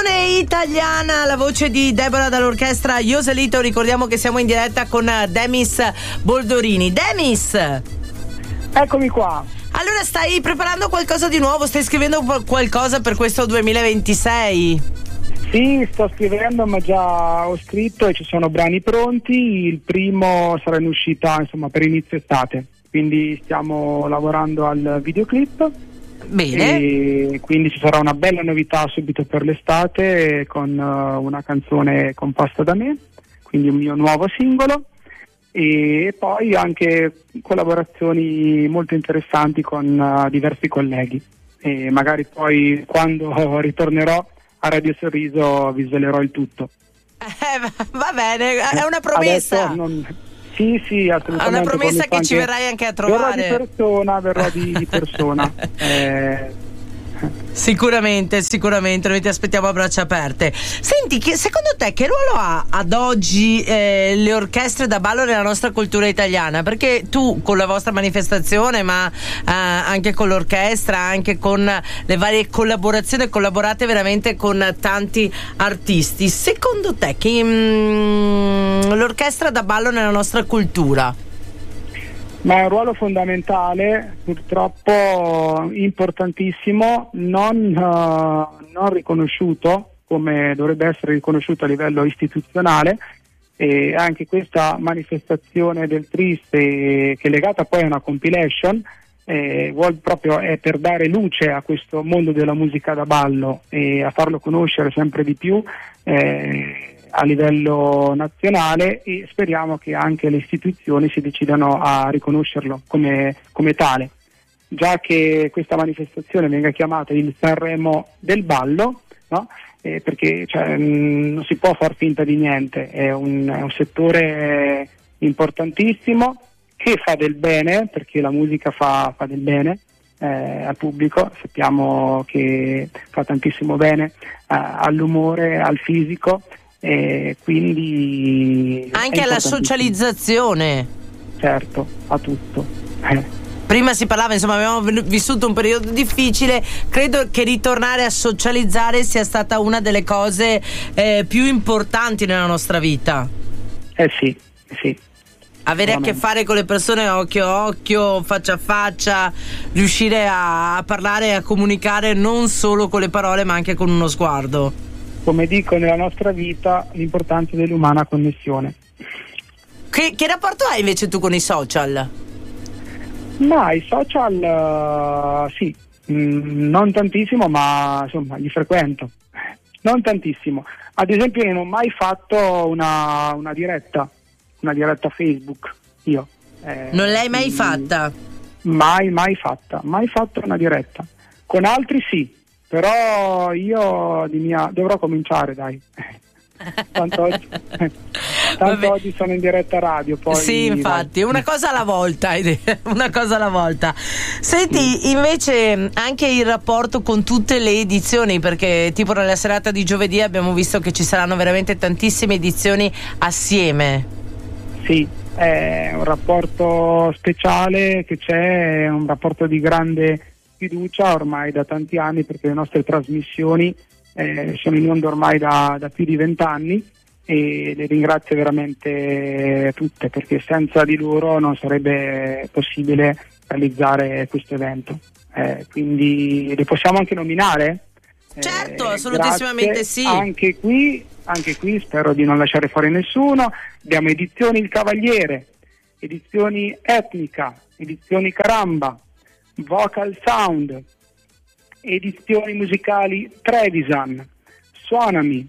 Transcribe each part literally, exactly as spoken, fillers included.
Canzone italiana, la voce di Deborah dall'orchestra Joselito. Ricordiamo che siamo in diretta con Demis Boldorini. Demis, eccomi qua. Allora, stai preparando qualcosa di nuovo? Stai scrivendo qualcosa per questo duemilaventisei? Sì, sto scrivendo, ma già ho scritto e ci sono brani pronti. Il primo sarà in uscita, insomma, per inizio estate, quindi stiamo lavorando al videoclip. Bene. E quindi ci sarà una bella novità subito per l'estate con uh, una canzone composta da me, quindi un mio nuovo singolo, e poi anche collaborazioni molto interessanti con uh, diversi colleghi, e magari poi quando ritornerò a Radio Sorriso vi svelerò il tutto. Eh, va bene, è una promessa. Adesso non... Sì, sì, assolutamente. È una promessa che ci verrai anche a trovare. Verrò di persona, verrò di, di persona. eh... Sicuramente, sicuramente, noi ti aspettiamo a braccia aperte. Senti, che, secondo te che ruolo ha ad oggi eh, le orchestre da ballo nella nostra cultura italiana? Perché tu con la vostra manifestazione, ma eh, anche con l'orchestra, anche con le varie collaborazioni, collaborate veramente con tanti artisti. Secondo te che mh, l'orchestra da ballo nella nostra cultura? Ma è un ruolo fondamentale, purtroppo importantissimo, non, uh, non riconosciuto come dovrebbe essere riconosciuto a livello istituzionale, e anche questa manifestazione del Triste, che è legata poi a una compilation, eh, vuol proprio è per dare luce a questo mondo della musica da ballo e a farlo conoscere sempre di più eh, a livello nazionale, e speriamo che anche le istituzioni si decidano a riconoscerlo come, come tale, già che questa manifestazione venga chiamata il Sanremo del ballo, no? Eh, perché cioè, mh, non si può far finta di niente, è un, è un settore importantissimo che fa del bene, perché la musica fa, fa del bene eh, al pubblico, sappiamo che fa tantissimo bene eh, all'umore, al fisico, e quindi anche alla socializzazione, certo, a tutto. eh. Prima si parlava, insomma, abbiamo vissuto un periodo difficile, credo che ritornare a socializzare sia stata una delle cose eh, più importanti nella nostra vita. Eh sì, sì. Avere a che fare con le persone occhio a occhio, faccia a faccia, riuscire a, a parlare e a comunicare non solo con le parole ma anche con uno sguardo. Come dico nella nostra vita, l'importanza dell'umana connessione. Che, che rapporto hai invece tu con i social? Ma i social uh, sì, mm, non tantissimo, ma insomma li frequento. Non tantissimo. Ad esempio non ho mai fatto una, una diretta, una diretta Facebook, io. Eh, non l'hai mai quindi, fatta? Mai, mai fatta, mai fatto una diretta. Con altri sì. Però io di mia dovrò cominciare, dai. Tanto oggi, tanto oggi sono in diretta radio. Poi sì, infatti, vai. Una cosa alla volta, una cosa alla volta. Senti, invece anche il rapporto con tutte le edizioni, perché tipo nella serata di giovedì abbiamo visto che ci saranno veramente tantissime edizioni assieme. Sì, è un rapporto speciale che c'è, è un rapporto di grande fiducia ormai da tanti anni, perché le nostre trasmissioni eh, sono in onda ormai da, da più di vent'anni, e le ringrazio veramente tutte, perché senza di loro non sarebbe possibile realizzare questo evento. Eh, quindi le possiamo anche nominare? Certo, eh, assolutissimamente sì. Anche qui, anche qui spero di non lasciare fuori nessuno. Abbiamo edizioni Il Cavaliere, edizioni Etnica, edizioni Caramba, Vocal Sound, edizioni musicali Trevisan, Suonami,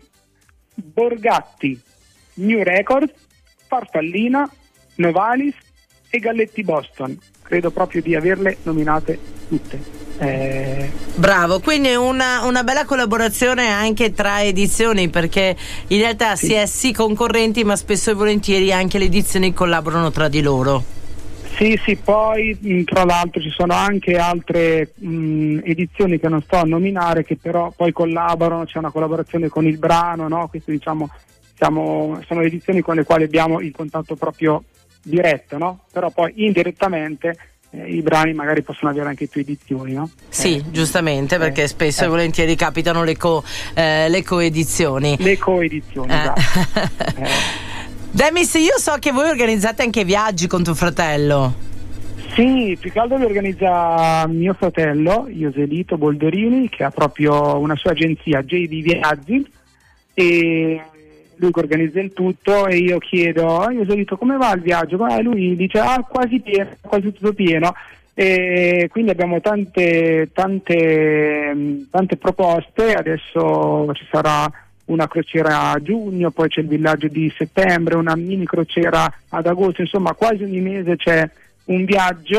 Borgatti, New Records, Farfallina, Novalis e Galletti Boston. Credo proprio di averle nominate tutte. Eh... Bravo, quindi una, una bella collaborazione anche tra edizioni, perché in realtà sì. si è sì concorrenti, ma spesso e volentieri anche le edizioni collaborano tra di loro. Sì, sì, poi tra l'altro ci sono anche altre mh, edizioni che non sto a nominare, che però poi collaborano, c'è una collaborazione con il brano, no? Questo diciamo siamo, sono edizioni con le quali abbiamo il contatto proprio diretto, no? Però poi indirettamente eh, i brani magari possono avere anche più edizioni, no? Sì, eh, giustamente, perché eh, spesso eh. e volentieri capitano le, co, eh, le coedizioni. Le coedizioni, eh. esatto. eh. Demis, io so che voi organizzate anche viaggi con tuo fratello. Sì, più che altro li organizza mio fratello, Joselito Boldorini, che ha proprio una sua agenzia, J D Viaggi, e lui che organizza il tutto, e io chiedo a Joselito come va il viaggio, e lui dice ah quasi pieno, quasi tutto pieno, e quindi abbiamo tante, tante, tante proposte. Adesso ci sarà una crociera a giugno, poi c'è il villaggio di settembre, una mini crociera ad agosto, insomma quasi ogni mese c'è un viaggio,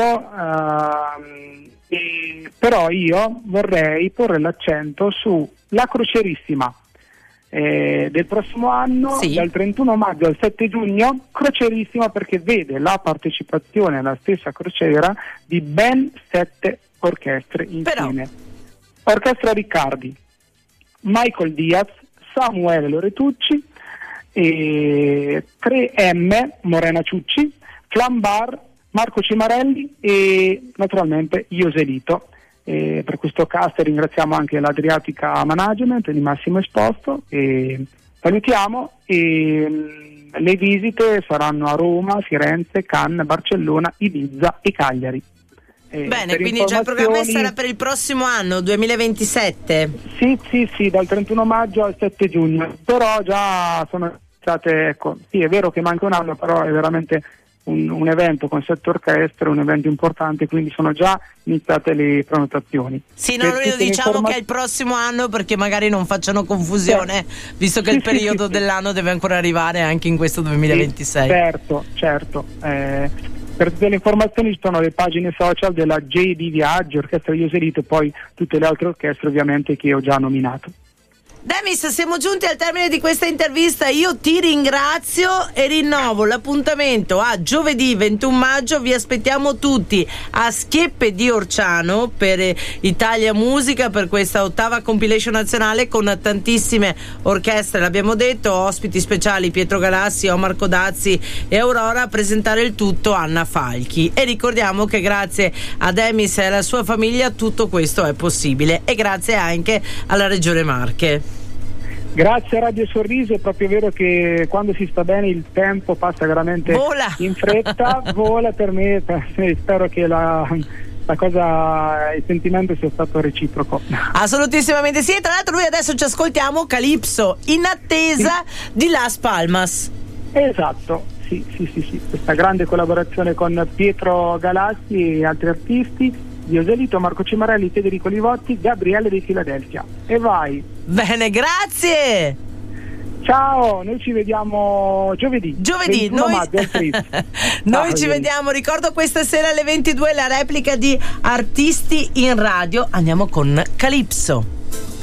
uh, e, però io vorrei porre l'accento sulla crocierissima eh, del prossimo anno, sì. dal trentuno maggio al sette giugno, crocierissima perché vede la partecipazione alla stessa crociera di ben sette orchestre insieme. Però. Orchestra Riccardi, Michael Diaz, Samuele Loretucci, e tre M, Morena Ciucci, Flambar, Marco Cimarelli e naturalmente Joselito. E per questo cast ringraziamo anche l'Adriatica Management di Massimo Esposto e salutiamo. E mh, le visite saranno a Roma, Firenze, Cannes, Barcellona, Ibiza e Cagliari. E bene, quindi già il programma sarà per il prossimo anno, duemilaventisette? Sì, sì, sì, dal trentuno maggio al sette giugno, però già sono state, ecco, sì è vero che manca un anno, però è veramente Un, un evento con sette orchestre, un evento importante, quindi sono già iniziate le prenotazioni. Sì, no, noi lo diciamo informa- che è il prossimo anno perché magari non facciano confusione, sì. visto che sì, il periodo sì, sì, dell'anno sì. deve ancora arrivare anche in questo duemilaventisei. Sì, certo, certo. Eh, per tutte le informazioni ci sono le pagine social della J D Viaggi, Orchestra Joselito, e poi tutte le altre orchestre ovviamente che ho già nominato. Demis, siamo giunti al termine di questa intervista, io ti ringrazio e rinnovo l'appuntamento a giovedì ventuno maggio, vi aspettiamo tutti a Schieppe di Orciano per Italia Musica, per questa ottava compilation nazionale con tantissime orchestre, l'abbiamo detto, ospiti speciali Pietro Galassi, Omar Codazzi e Aurora, a presentare il tutto Anna Falchi, e ricordiamo che grazie a Demis e alla sua famiglia tutto questo è possibile, e grazie anche alla Regione Marche. Grazie a Radio Sorriso, è proprio vero che quando si sta bene il tempo passa veramente vola. in fretta, vola per me, per me, spero che la, la cosa, il sentimento sia stato reciproco. Assolutissimamente sì, e tra l'altro noi adesso ci ascoltiamo Calypso in attesa sì. di Las Palmas. Esatto, sì, sì, sì, sì, questa grande collaborazione con Pietro Galassi e altri artisti, Joselito, Marco Cimarelli, Federico Livotti, Gabriele di Filadelfia. E vai! Bene, grazie! Ciao, noi ci vediamo giovedì. Giovedì, noi, maggio, noi ci vediamo, ricordo questa sera alle ventidue la replica di Artisti in Radio. Andiamo con Calypso.